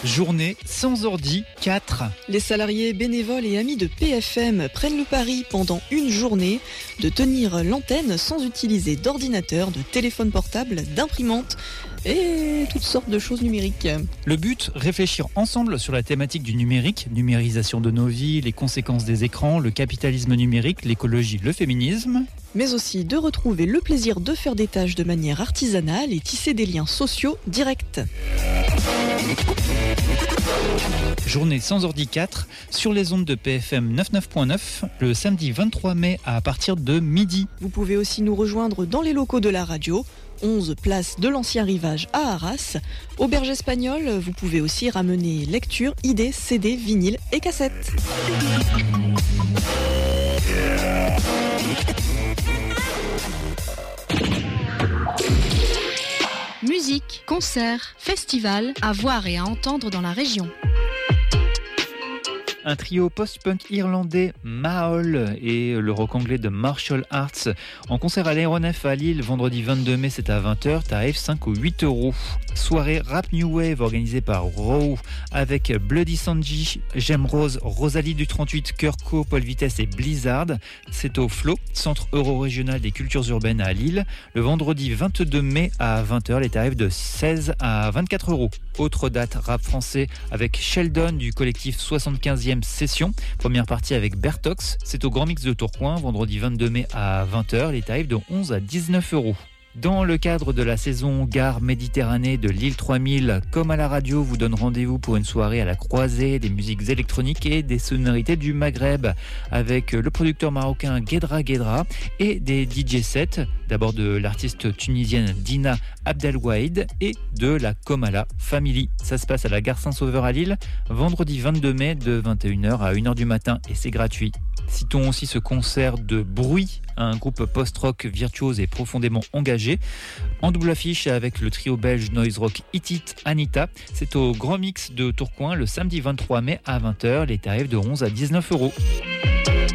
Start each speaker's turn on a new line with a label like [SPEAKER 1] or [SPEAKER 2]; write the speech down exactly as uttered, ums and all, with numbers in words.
[SPEAKER 1] Journée sans ordi quatre.
[SPEAKER 2] Les salariés bénévoles et amis de P F M prennent le pari pendant une journée de tenir l'antenne sans utiliser d'ordinateur, de téléphone portable, d'imprimante et toutes sortes de choses numériques.
[SPEAKER 1] Le but, réfléchir ensemble sur la thématique du numérique, numérisation de nos vies, les conséquences des écrans, le capitalisme numérique, l'écologie, le féminisme.
[SPEAKER 2] Mais aussi de retrouver le plaisir de faire des tâches de manière artisanale et tisser des liens sociaux directs.
[SPEAKER 1] Journée sans ordi quatre sur les ondes de P F M quatre-vingt-neuf point neuf le samedi vingt-trois mai à partir de midi.
[SPEAKER 2] Vous pouvez aussi nous rejoindre dans les locaux de la radio, onze place de l'Ancien Rivage à Arras. Auberge espagnole, vous pouvez aussi ramener lectures, idées, C D, vinyles et cassettes.
[SPEAKER 3] Musique, concerts, festivals, à voir et à entendre dans la région.
[SPEAKER 1] Un trio post-punk irlandais, Mahol, et le rock anglais de Martial Arts en concert à l'Aéronef à Lille vendredi vingt-deux mai, c'est à vingt heures, tarif cinq ou huit euros. Soirée rap new wave organisée par Raw avec Bloody Sanji, Gem Rose, Rosalie du trente-huit, Kurko, Paul Vitesse et Blizzard. C'est au Flow, centre euro-régional des cultures urbaines à Lille, le vendredi vingt-deux mai à vingt heures, les tarifs de seize à vingt-quatre euros. Autre date rap français avec Sheldon du collectif soixante-quinzième Session. Première partie avec Bertox. C'est au Grand Mix de Tourcoing, vendredi vingt-deux mai à vingt heures. Les tarifs de onze à dix-neuf euros. Dans le cadre de la saison Gare Méditerranée de Lille trois mille, comme à la radio, vous donne rendez-vous pour une soirée à la croisée des musiques électroniques et des sonorités du Maghreb avec le producteur marocain Guedra Guedra et des D J sets, d'abord de l'artiste tunisienne Dina Abdelwahid et de la Komala Family. Ça se passe à la Gare Saint-Sauveur à Lille, vendredi vingt-deux mai de vingt et une heures à une heure du matin et c'est gratuit. Citons aussi ce concert de Bruit, un groupe post-rock virtuose et profondément engagé, en double affiche avec le trio belge noise rock Hit It Anita. C'est au Grand Mix de Tourcoing le samedi vingt-trois mai à vingt heures, les tarifs de onze à dix-neuf euros.